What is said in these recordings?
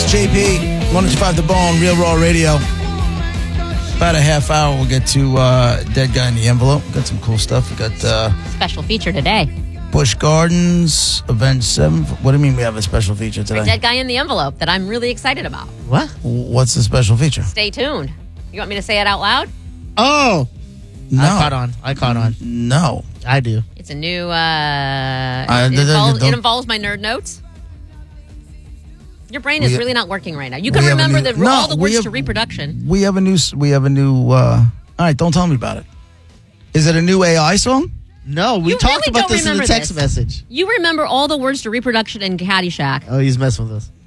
JP, 105 The Bone, Real Raw Radio. About a half hour, we'll get to Dead Guy in the Envelope. Got some cool stuff. We got special feature today. Busch Gardens, Avenged Sevenfold. What do you mean we have a special feature today? A Dead Guy in the Envelope that I'm really excited about. What? What's the special feature? Stay tuned. You want me to say it out loud? Oh. No. I caught on. No. I do. It's a new... it involves my nerd notes. Your brain is really not working right now. You can remember all the words to reproduction. We have a new. All right, don't tell me about it. Is it a new AI song? No, we talked about this in the text message. You remember all the words to reproduction in Caddyshack. Oh, he's messing with us.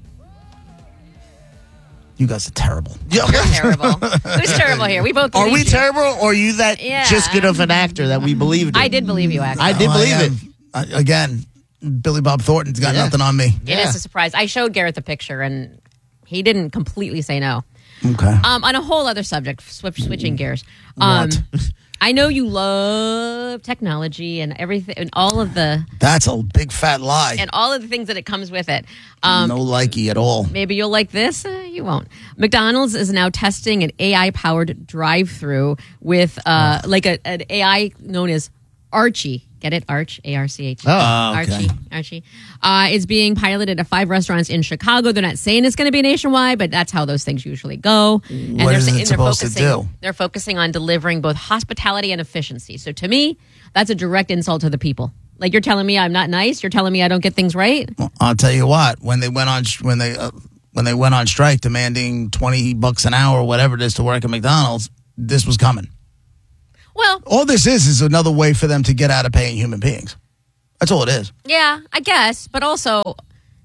You guys are terrible. You're terrible. Who's terrible here? We both are we you. terrible, or are you that just good of an actor that we believed in? I did believe you, actually. I did believe it. Again, Billy Bob Thornton's got nothing on me. It is a surprise. I showed Garrett the picture, and he didn't completely say no. Okay. On a whole other subject, switching gears. What? I know you love technology and everything, and all of the... That's a big fat lie. And all of the things that it comes with it. No likey at all. Maybe you'll like this. You won't. McDonald's is now testing an AI-powered drive-through with an AI known as Archie. Get it? Arch, A-R-C-H. Oh, okay. Archie. It's being piloted at 5 restaurants in Chicago. They're not saying it's going to be nationwide, but that's how those things usually go. And what is it supposed to do? They're focusing on delivering both hospitality and efficiency. So to me, that's a direct insult to the people. Like, you're telling me I'm not nice? You're telling me I don't get things right? Well, I'll tell you what. When they went on strike demanding $20 an hour or whatever it is to work at McDonald's, this was coming. Well, all this is another way for them to get out of paying human beings. That's all it is. Yeah, I guess. But also,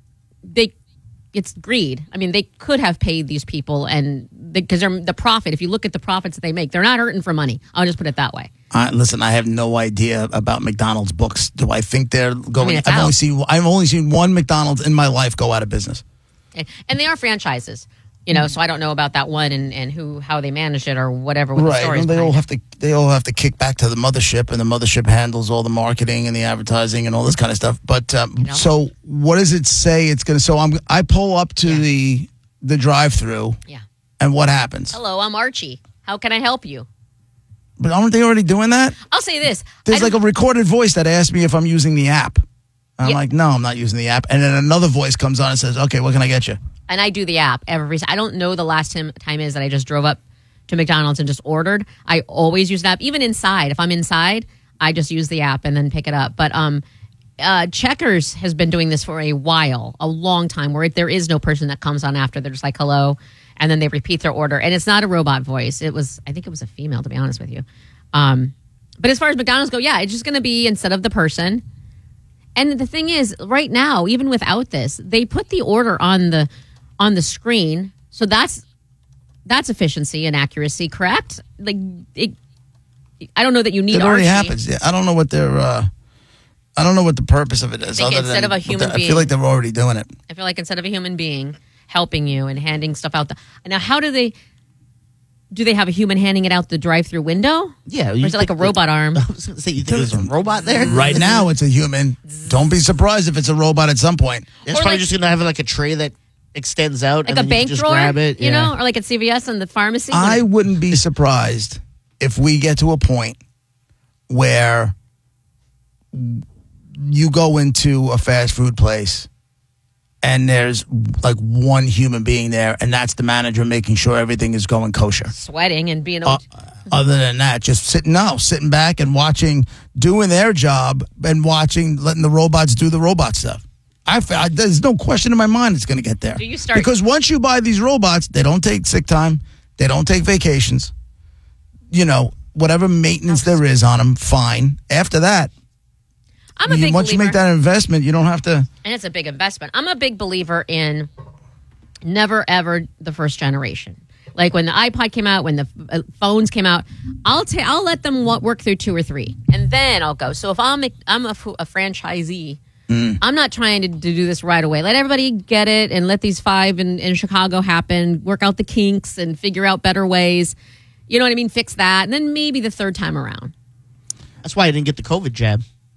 it's greed. I mean, they could have paid these people, and because they're the profit. If you look at the profits that they make, they're not hurting for money. I'll just put it that way. Listen, I have no idea about McDonald's books. Do I think they're going? I've only seen one McDonald's in my life go out of business. And they are franchises. So I don't know about that one and how they managed it or whatever. With right, the stories they all have to kick back to the mothership, and the mothership handles all the marketing and the advertising and all this kind of stuff. But so what does it say? It's going to. So I pull up to the drive-through. Yeah. And what happens? Hello, I'm Archie. How can I help you? But aren't they already doing that? I'll say this: there's like a recorded voice that asks me if I'm using the app. I'm like, no, I'm not using the app. And then another voice comes on and says, okay, what can I get you? And I do the app I don't know the last time is that I just drove up to McDonald's and just ordered. I always use the app. Even inside. If I'm inside, I just use the app and then pick it up. But Checkers has been doing this for a while, a long time, where there is no person that comes on after. They're just like, hello. And then they repeat their order. And it's not a robot voice. I think it was a female, to be honest with you. But as far as McDonald's go, it's just going to be instead of the person. And the thing is, right now, even without this, they put the order on the screen, so that's efficiency and accuracy, correct? Like, I don't know that you need. It already Archie. happens. Yeah, I don't know what I don't know what the purpose of it is. Instead of a human being, I feel like they're already doing it. I feel like instead of a human being helping you and handing stuff out, now how do they? Do they have a human handing it out the drive-through window? Yeah. Or is it like a robot arm? I was going to say, you think there's a robot there? Right now, it's a human. Don't be surprised if it's a robot at some point. It's probably just going to have like a tray that extends out. Like and a bank just drawer, grab it. or like at CVS and the pharmacy. I wouldn't be surprised if we get to a point where you go into a fast food place and there's like one human being there, and that's the manager making sure everything is going kosher. Sweating and being... Other than that, just sitting back and watching, doing their job and letting the robots do the robot stuff. There's no question in my mind it's going to get there. Do you start... Because once you buy these robots, they don't take sick time. They don't take vacations. Whatever maintenance there is on them, fine. After that, once you make that investment, you don't have to... And it's a big investment. I'm a big believer in never, ever the first generation. Like when the iPod came out, when the phones came out, I'll let them work through 2 or 3, and then I'll go. So if I'm a franchisee, I'm not trying to do this right away. Let everybody get it and let these 5 in Chicago happen, work out the kinks and figure out better ways. You know what I mean? Fix that. And then maybe the third time around. That's why I didn't get the COVID jab.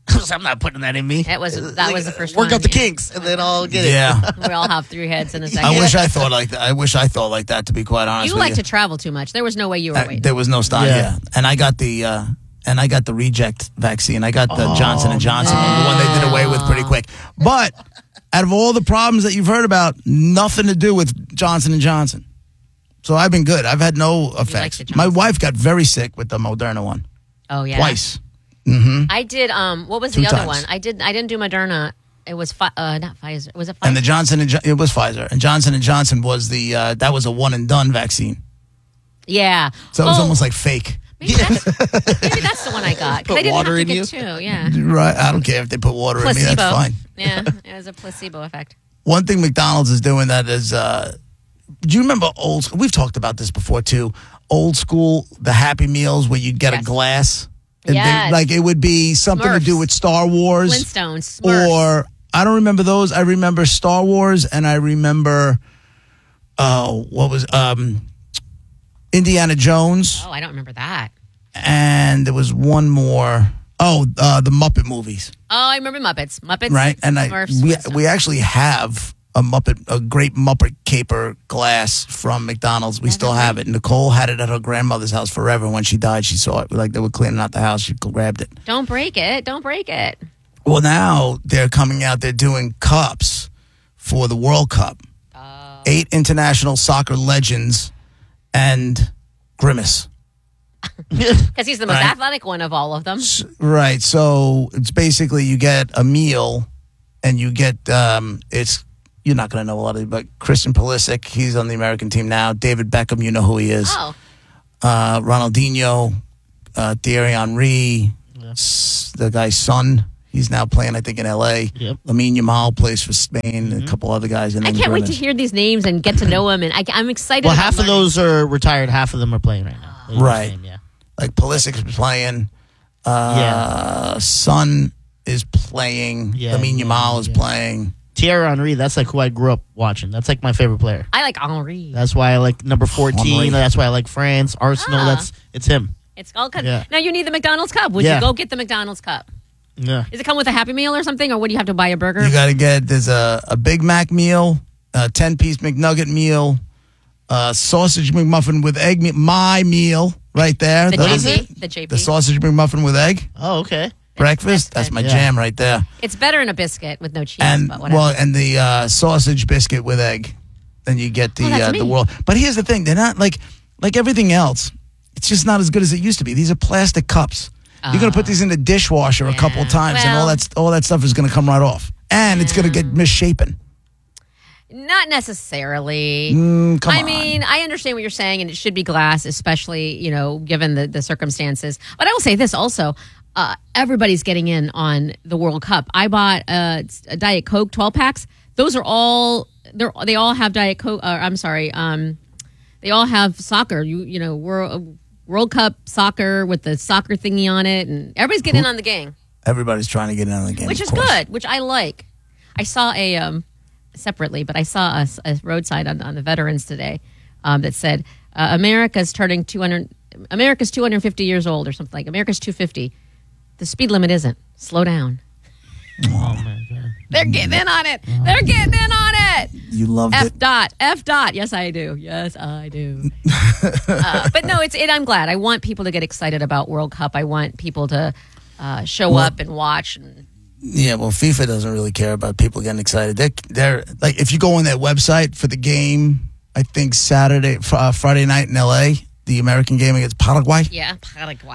I'm not putting that in me. That was the first Work one. out the kinks, and then I'll get it. Yeah. We all have 3 heads in a second. I wish I thought like that. I wish I thought like that, to be quite honest You with like you. to travel too much. There was no way you were waiting. There was no stop, Yeah. And I got the reject vaccine. I got the Johnson & Johnson, the one they did away with pretty quick. But out of all the problems that you've heard about, nothing to do with Johnson & Johnson. So I've been good. I've had no effects. the My Johnson. wife got very sick with the Moderna one. Oh yeah, Twice. I did. What was 2 the other times. one? I didn't do Moderna. It was not Pfizer. Was it Pfizer? And the it was Pfizer. And Johnson & Johnson was that was a one and done vaccine. Yeah. So it was almost like fake. Maybe that's the one I got. 'Cause I didn't water have to in get 2. Yeah. Right. I don't care if they put water in me. Placebo. That's fine. Yeah, it was a placebo effect. One thing McDonald's is doing that is, do you remember old school? We've talked about this before too. Old school, the Happy Meals where you'd get a Yes. glass. And Yes. like it would be something to do Smurfs. with Star Wars. Flintstones. Smurfs. Or, I don't remember those. I remember Star Wars and I remember, what was, Indiana Jones. Oh, I don't remember that. And there was one more. Oh, the Muppet movies. Oh, I remember Muppets. Muppets. Right. And Smurfs, we Flintstones. actually have a great Muppet caper glass from McDonald's. We still have it. Nicole had it at her grandmother's house forever. When she died, she saw it. Like they were cleaning out the house. She grabbed it. Don't break it. Don't break it. Well, now they're coming out. They're doing cups for the World Cup. 8 international soccer legends and Grimace. Because he's the most Right. athletic one of all of them. Right. So it's basically you get a meal and you get you're not going to know a lot of it, but Christian Pulisic, he's on the American team now. David Beckham, you know who he is. Oh. Ronaldinho, Thierry Henry, the guy's son. He's now playing, I think, in L.A. Yep. Lamine Yamal plays for Spain, and a couple other guys. And I then can't wait to Grimace. hear these names and get to know them. And I'm excited. Well, about half of learning. those are retired. Half of them are playing right now. They're Right. playing, yeah. Like Pulisic's playing. Son is playing. Yeah, Lamine Yamal is yeah. playing. Thierry Henry, that's like who I grew up watching. That's like my favorite player. I like Henri. That's why I like number 14. Henry. That's why I like France, Arsenal. Ah. It's him. It's all good. Yeah. Now you need the McDonald's cup. Would Yeah. you go get the McDonald's cup? Yeah. Does it come with a Happy Meal or something, or would you have to buy a burger? You got to get, there's a Big Mac meal, a 10-piece McNugget meal, a sausage McMuffin with egg, my meal right there. the What is JP. The JP. The sausage McMuffin with egg, Oh, okay. breakfast. That's good. my Yeah. jam right there. It's better in a biscuit with no cheese, And but whatever. and the sausage biscuit with egg. Then you get the that's the me. world. But here's the thing: they're not like everything else. It's just not as good as it used to be. These are plastic cups. You're gonna put these in the dishwasher a couple of times, and Well- all that stuff is gonna come right off, and it's gonna get misshapen. Not necessarily. Come I on. mean, I understand what you're saying, and it should be glass, especially, given the circumstances. But I will say this also. Everybody's getting in on the World Cup. I bought a Diet Coke 12 packs. Those are all, they all have Diet Coke, they all have soccer, World Cup soccer with the soccer thingy on it, and everybody's getting in on the game. Everybody's trying to get in on the game, Which of is course. good, which I like. I saw separately, but I saw a roadside on the Veterans today that said America's 250 years old or something like America's 250. The speed limit isn't. Slow down. Oh, my God. They're getting in on it. They're getting in on it. You loved F it. dot. F dot. Yes, I do. Yes, I do. But no, I'm glad. I want people to get excited about World Cup. I want people to show up and watch. Yeah, well, FIFA doesn't really care about people getting excited. They're like, if you go on their website for the game, I think Friday night in LA, the American game against Paraguay. Yeah, Paraguay.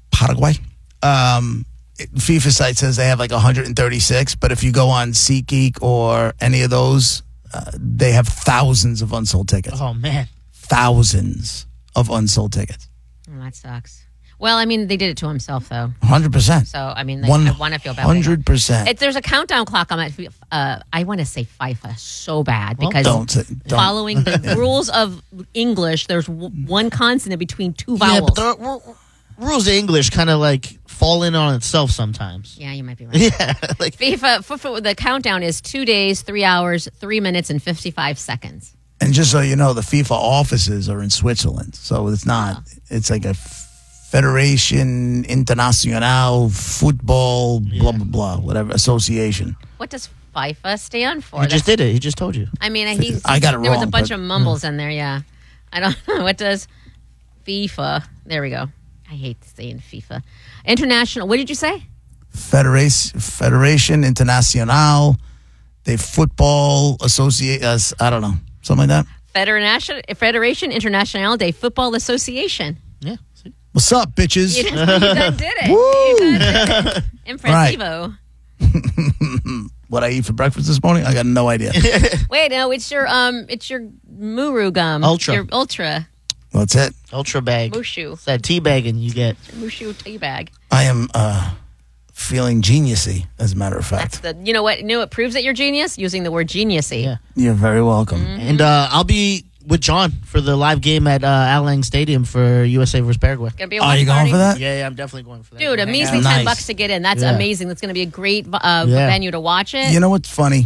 FIFA site says they have like 136, but if you go on SeatGeek or any of those, they have thousands of unsold tickets. Oh, man. Thousands of unsold tickets. Oh, that sucks. Well, I mean, they did it to himself, though. 100%. So, I mean, I want to feel bad. 100%. There's a countdown clock on that. I want to say FIFA so bad because Don't. following the rules of English, there's one consonant between two vowels. Yeah, but the rules of English kind of like fall in on itself sometimes. Yeah, you might be right. Yeah. Like, FIFA, the countdown is 2 days, 3 hours, 3 minutes, and 55 seconds. And just so you know, the FIFA offices are in Switzerland. So it's not, it's like a Federation Internacional Football, blah, blah, blah, whatever, association. What does FIFA stand for? He just did it. He just told you. I mean, I got it wrong. There was a bunch of mumbles in there, yeah. I don't know. What does FIFA? There we go. I hate saying FIFA. International, what did you say? Federation Internacional de Football Association, I don't know, something like that. Federation Internacional de Football Association. Yeah. See? What's up, bitches? You done did it. Woo! You done did it. Impressivo. What I eat for breakfast this morning? I got no idea. Wait, no, it's your Muru gum. Ultra. Your Ultra. That's it. Ultra bag. Mushu. It's that tea bagging you get. Mushu tea bag. I am feeling geniusy, as a matter of fact. You know what proves that you're genius? Using the word geniusy. Yeah. You're very welcome. Mm-hmm. And I'll be with John for the live game at Al Lang Stadium for USA versus Paraguay. Gonna be a Are you watch going party? for that? Yeah, I'm definitely going for that. Dude, a Hang measly out. Nice. $10 to get in. That's Yeah. amazing. That's going to be a great venue to watch it. You know what's funny?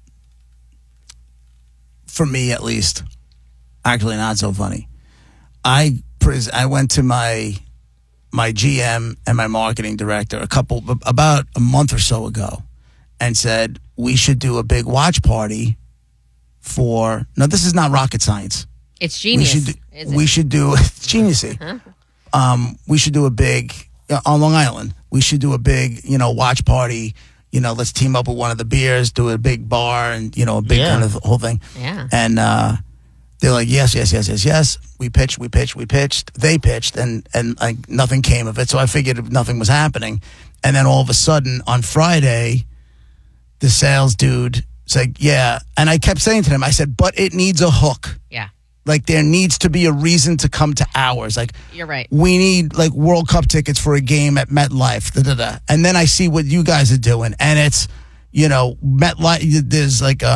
For me, at least. Actually, not so funny. I went to my GM and my marketing director about a month or so ago and said, we should do a big watch party no, this is not rocket science. It's genius. We should do it's geniusy. We should do a big on Long Island. We should do a big, watch party. Let's team up with one of the beers, do a big bar, and a big kind of whole thing. Yeah. And they're like, yes. We pitched. They pitched, and like nothing came of it. So I figured nothing was happening. And then all of a sudden on Friday, the sales dude said, yeah. And I kept saying to him, I said, but it needs a hook. Yeah. Like there needs to be a reason to come to ours. Like You're right. we need like World Cup tickets for a game at MetLife. And then I see what you guys are doing, and it's MetLife. There's like